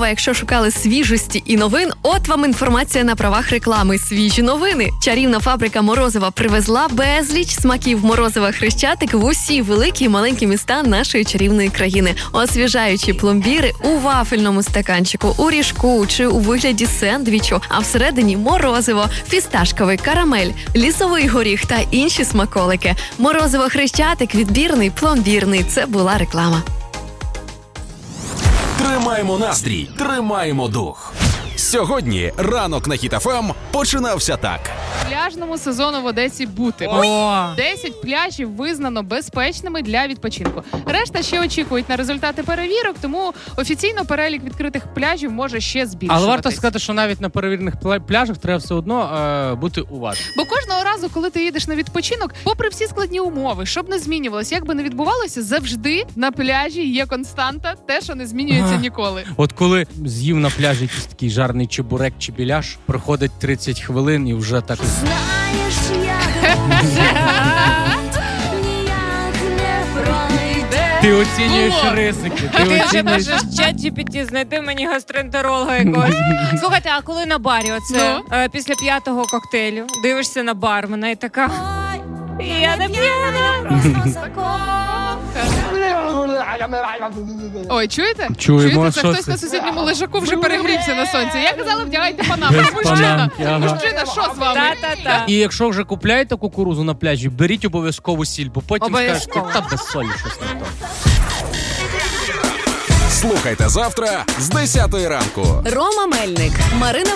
Морозова, якщо шукали свіжості і новин, от вам інформація на правах реклами. Свіжі новини. Чарівна фабрика Морозова привезла безліч смаків морозива Хрещатик в усі великі і маленькі міста нашої чарівної країни. Освіжаючі пломбіри у вафельному стаканчику, у ріжку чи у вигляді сендвічу, а всередині морозиво, фісташковий, карамель, лісовий горіх та інші смаколики. Морозиво Хрещатик відбірний, пломбірний. Це була реклама. Тримаємо настрій, тримаємо дух. Сьогодні ранок на Хіт ФМ починався так. Пляжному сезону в Одесі бути. 10 пляжів визнано безпечними для відпочинку. Решта ще очікують на результати перевірок, тому офіційно перелік відкритих пляжів може ще збільшуватись. Але варто сказати, що навіть на перевірених пляжах треба все одно бути уважним. Бо кожного разу, коли ти їдеш на відпочинок, попри всі складні умови, щоб не змінювалося, як би не відбувалося, завжди на пляжі є константа, те, що не змінюється ніколи. От коли з'їв на пляжі якийсь такий жарний чебурек чи біляш, проходить 30 хвилин і вже так... Знаєш, я ніяк не пройде. Ти оцінюєш ризики. Ти вже можеш ChatGPT знайти мені гастроентеролога якогось. Слухайте, а коли на барі оце, після 5-го коктейлю, дивишся на бармена і така... Я не п'яна, Просто закохана. Ой, чуєте? Чуємо, Це що хтось це? на сусідньому лежаку вже перегрівся на сонці. Я казала, вдягайте панаму. Мужчина, що з вами? Та-та-та. І якщо вже купляєте кукурузу на пляжі, беріть обов'язково сіль, бо потім скажете, Обов'язково. та без солі щось не то. Слухайте завтра з 10 ранку. Рома Мельник, Марина